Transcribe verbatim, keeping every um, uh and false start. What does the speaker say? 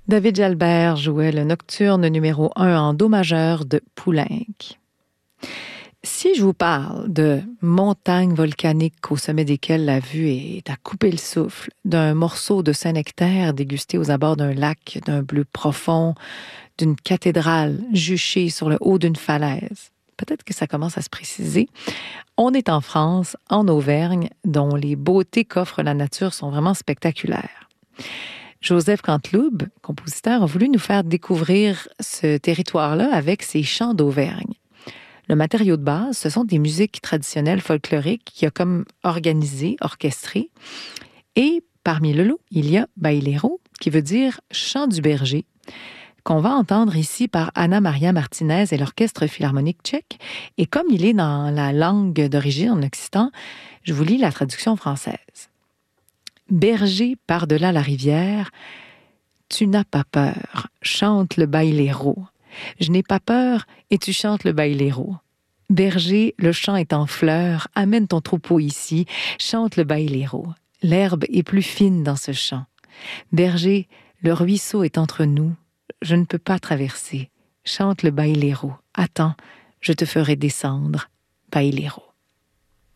David Jalbert jouait le nocturne numéro un en do majeur de Poulenc. Si je vous parle de montagnes volcaniques au sommet desquelles la vue est à couper le souffle, d'un morceau de Saint-Nectaire dégusté aux abords d'un lac, d'un bleu profond, d'une cathédrale juchée sur le haut d'une falaise, peut-être que ça commence à se préciser. On est en France, en Auvergne, dont les beautés qu'offre la nature sont vraiment spectaculaires. Joseph Canteloube, compositeur, a voulu nous faire découvrir ce territoire-là avec ses chants d'Auvergne. Le matériau de base, ce sont des musiques traditionnelles folkloriques qu'il a comme organisées, orchestrées. Et parmi le lot, il y a Bailero, qui veut dire chant du berger, qu'on va entendre ici par Anna Maria Martinez et l'Orchestre philharmonique tchèque. Et comme il est dans la langue d'origine en occitan, je vous lis la traduction française. Berger par-delà la rivière, tu n'as pas peur, chante le bailero. Je n'ai pas peur et tu chantes le bailero. Berger, le champ est en fleurs, amène ton troupeau ici, chante le bailero. L'herbe est plus fine dans ce champ. Berger, le ruisseau est entre nous, je ne peux pas traverser. Chante le bailero. Attends, je te ferai descendre, bailero.